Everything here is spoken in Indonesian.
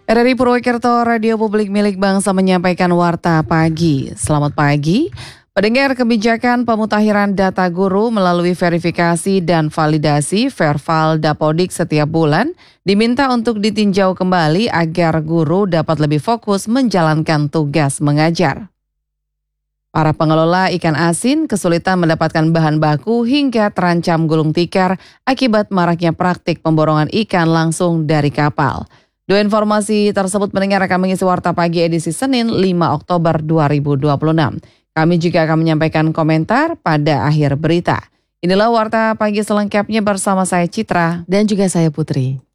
RRI Purwokerto, Radio Publik milik bangsa menyampaikan warta pagi. Selamat pagi. Pendengar, kebijakan pemutakhiran data guru melalui verifikasi dan validasi Verval Dapodik setiap bulan diminta untuk ditinjau kembali agar guru dapat lebih fokus menjalankan tugas mengajar. Para pengelola ikan asin kesulitan mendapatkan bahan baku hingga terancam gulung tikar akibat maraknya praktik pemborongan ikan langsung dari kapal. Dua informasi tersebut pendengar akan mengisi warta pagi edisi Senin 5 Oktober 2026. Kami juga akan menyampaikan komentar pada akhir berita. Inilah warta pagi selengkapnya bersama saya Citra dan juga saya Putri.